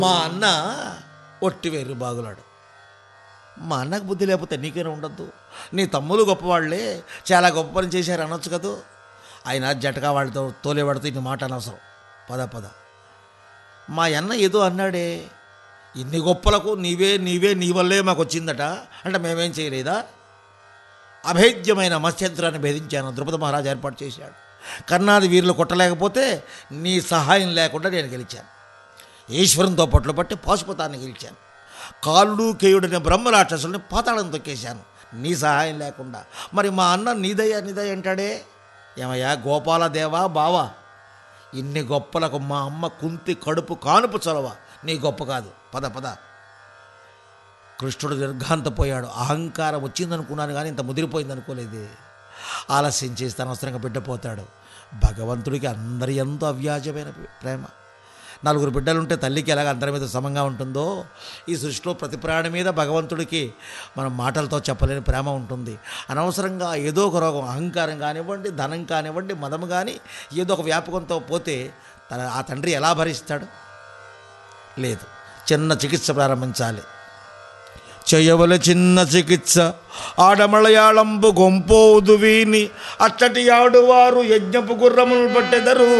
మా అన్న ఒట్టి వేరు బాగులాడు. మా అన్నకు బుద్ధి లేకపోతే నీకైనా ఉండద్దు. నీ తమ్ములు గొప్పవాళ్లే, చాలా గొప్ప పని చేశారు అనొచ్చు కదూ. ఆయన జటకా వాళ్ళతో తోలేవాడితో ఇన్ని మాట అనవసరం. పద పద. మా అన్న ఏదో అన్నాడే, ఇన్ని గొప్పలకు నీవే నీ వల్లే మాకు వచ్చిందట అంటే మేమేం చేయలేదా? అభేద్యమైన మత్స్యంత్రాన్ని భేదించాను. ద్రుపద మహారాజు ఏర్పాటు చేశాడు. కర్ణాది వీరులు కొట్టలేకపోతే నీ సహాయం లేకుండా నేను గెలిచాను. ఈశ్వరంతో పట్లు పట్టి పాశుపతాన్ని గెలిచాను. కాలుడు కేయుడనే బ్రహ్మరాక్షసుల్ని పాతాళం తొక్కేశాను నీ సహాయం లేకుండా. మరి మా అన్న నీదయ్య అంటాడే. ఏమయ్యా గోపాలదేవా బావా, ఇన్ని గొప్పలకు మా అమ్మ కుంతి కడుపు కానుపు చొలవ నీ గొప్ప కాదు. పద పద. కృష్ణుడు నిర్ఘాంతపోయాడు. అహంకారం వచ్చిందనుకున్నాను కానీ ఇంత ముదిరిపోయింది అనుకోలేదు. ఆలస్యం చేస్తే అనవసరంగా బిడ్డపోతాడు. భగవంతుడికి అందరి ఎంతో అవ్యాజమైన ప్రేమ. 4 బిడ్డలుంటే తల్లికి ఎలాగ అందరి మీద సమంగా ఉంటుందో, ఈ సృష్టిలో ప్రతి ప్రాణి మీద భగవంతుడికి మనం మాటలతో చెప్పలేని ప్రేమ ఉంటుంది. అనవసరంగా ఏదో ఒక రోగం, అహంకారం కానివ్వండి, ధనం కానివ్వండి, మదము కానీ ఏదో ఒక వ్యాపకంతో పోతే ఆ తండ్రి ఎలా భరిస్తాడు? లేదు, చిన్న చికిత్స ప్రారంభించాలి. చేయవల చిన్న చికిత్స ఆడమలయాళంబు గొంపోదు వీని అచ్చటి ఆడువారు యజ్ఞపు గుర్రములు పట్టెదరు.